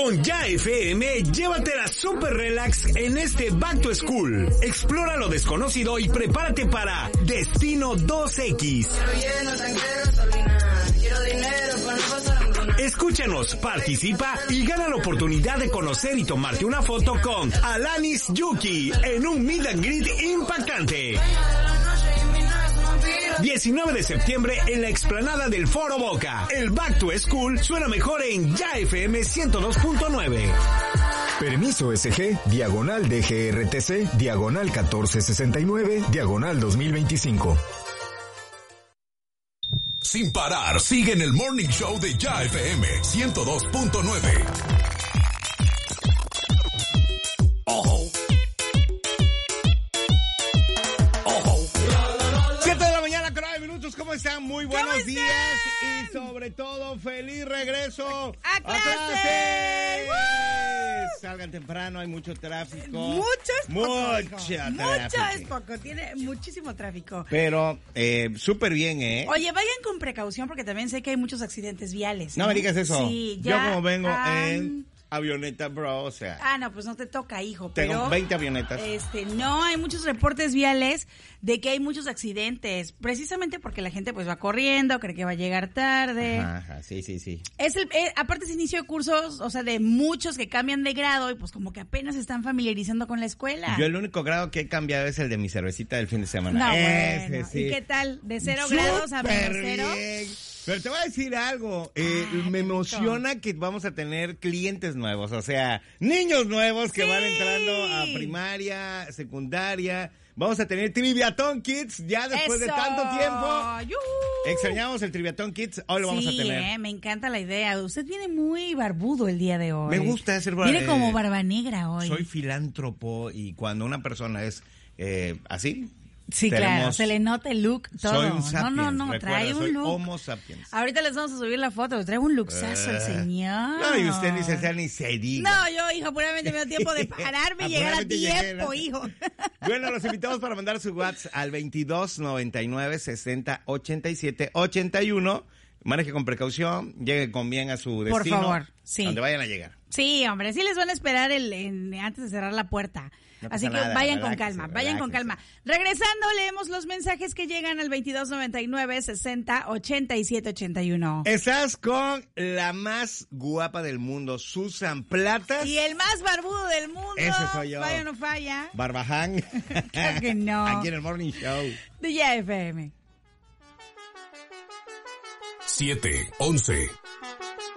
Con Ya FM, llévatela super relax en este Back to School. Explora lo desconocido y prepárate para Destino 2X. Escúchanos, participa y gana la oportunidad de conocer y tomarte una foto con Alanis Yuki en un meet and greet impactante. 19 de septiembre en la explanada del Foro Boca. El Back to School suena mejor en Ya FM 102.9. Permiso SG, diagonal DGRTC, diagonal 1469, diagonal 2025. Sin parar, sigue en el Morning Show de Ya FM 102.9. Ojo. 7 de la mañana con 9 minutos, ¿cómo están? Muy buenos días y sobre todo, feliz regreso a clase. Salgan temprano, hay mucho tráfico. Mucho tráfico. es poco, tiene muchísimo tráfico. Pero súper bien, ¿eh? Oye, vayan con precaución porque también sé que hay muchos accidentes viales. No me digas eso. Sí, ya. Yo como vengo en avioneta, bro, o sea. No, pues no te toca, hijo. Tengo pero 20 avionetas. No, hay muchos reportes viales de que hay muchos accidentes, precisamente porque la gente pues va corriendo, cree que va a llegar tarde. Ajá, sí. Aparte es inicio de cursos, o sea, de muchos que cambian de grado y pues como que apenas se están familiarizando con la escuela. Yo el único grado que he cambiado es el de mi cervecita del fin de semana. No, Ese, bueno. sí. ¿Y qué tal? ¿De 0 grados a menos 0? Pero te voy a decir algo, me emociona que vamos a tener clientes nuevos, o sea, niños nuevos que van entrando a primaria, secundaria. Vamos a tener Triviatón Kids ya después de tanto tiempo. Extrañamos el Triviatón Kids, hoy lo vamos a tener. Me encanta la idea. Usted viene muy barbudo el día de hoy. Me gusta hacer Viene como barba negra hoy. Soy filántropo y cuando una persona es así... Sí, claro, se le nota el look, todo. Soy un sapiens, No, trae un look. Homo sapiens. Ahorita les vamos a subir la foto, trae un looksazo el señor. No, y usted ni se diga. No, yo, hijo, puramente me da tiempo de pararme y llegar a tiempo, hijo. Bueno, los invitamos para mandar su WhatsApp al 2299 60 87 81. Maneje con precaución, llegue con bien a su destino. Por favor, sí. Donde vayan a llegar. Sí, hombre, sí les van a esperar antes de cerrar la puerta. No Así que nada, vayan reláxense, con calma, vayan con calma. Regresando, leemos los mensajes que llegan al 2299 60 87 81. Estás con la más guapa del mundo, Susan Platas. Y el más barbudo del mundo. Ese soy yo. Falla o no falla. Barbaján. Claro que no. Aquí en el Morning Show. De Ya FM. 7, 11.